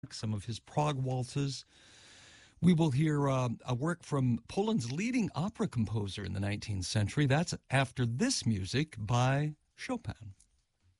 some of his Prague waltzes. We will hear a work from Poland's leading opera composer in the 19th century. That's after this music by Chopin.